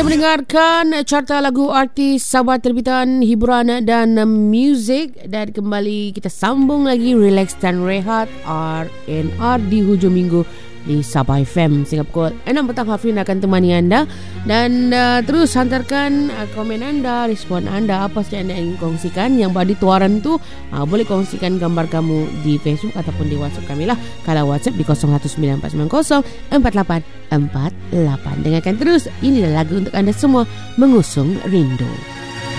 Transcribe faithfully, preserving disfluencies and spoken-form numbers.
Anda mendengarkan carta lagu artis sahabat terbitan hiburan dan muzik. Dan kembali kita sambung lagi relax dan rehat R and R di hujung minggu di Sabah F M sehingga pukul enam petang. Hafrin akan temani anda dan uh, terus hantarkan uh, komen anda, respon anda, apa saja anda ingin kongsikan. Yang badi tuaran tu uh, boleh kongsikan gambar kamu di Facebook ataupun di WhatsApp kami lah. Kalau WhatsApp di kosong satu sembilan empat sembilan kosong empat lapan empat lapan. Dengarkan terus, inilah lagu untuk anda semua, Mengusung Rindu.